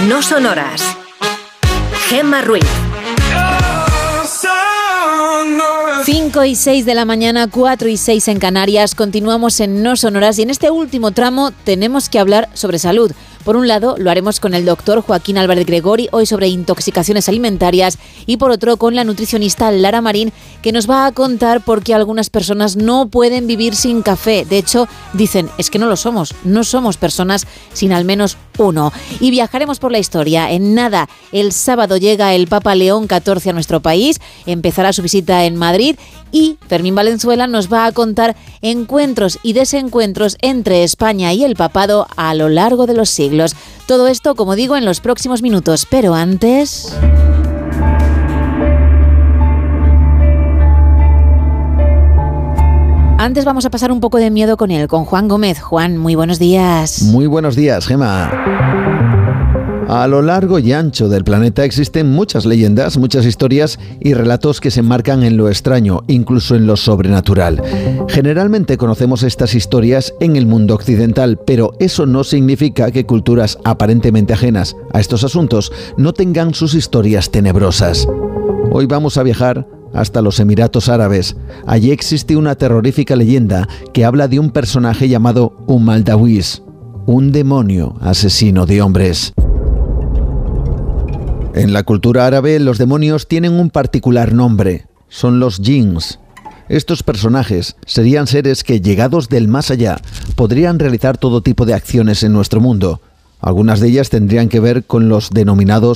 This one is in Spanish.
No Sonoras. Gemma Ruiz. 5 y 6 de la mañana, 4 y 6 en Canarias. Continuamos en No Sonoras y en este último tramo tenemos que hablar sobre salud. Por un lado, lo haremos con el doctor Joaquín Álvarez Gregori, hoy sobre intoxicaciones alimentarias, y por otro con la nutricionista Lara Marín, que nos va a contar por qué algunas personas no pueden vivir sin café. De hecho, dicen, es que no somos personas sin al menos uno. Y viajaremos por la historia. En nada, el sábado llega el Papa León XIV a nuestro país, empezará su visita en Madrid y Fermín Valenzuela nos va a contar encuentros y desencuentros entre España y el papado a lo largo de los siglos. Todo esto, como digo, en los próximos minutos, pero antes... Antes vamos a pasar un poco de miedo con él, con Juan Gómez. Juan, muy buenos días. Muy buenos días, Gemma. A lo largo y ancho del planeta existen muchas leyendas, muchas historias y relatos que se enmarcan en lo extraño, incluso en lo sobrenatural. Generalmente conocemos estas historias en el mundo occidental, pero eso no significa que culturas aparentemente ajenas a estos asuntos no tengan sus historias tenebrosas. Hoy vamos a viajar hasta los Emiratos Árabes. Allí existe una terrorífica leyenda que habla de un personaje llamado Al-Dawis, un demonio asesino de hombres. En la cultura árabe, los demonios tienen un particular nombre. Son los jinns. Estos personajes serían seres que, llegados del más allá, podrían realizar todo tipo de acciones en nuestro mundo. Algunas de ellas tendrían que ver con los denominados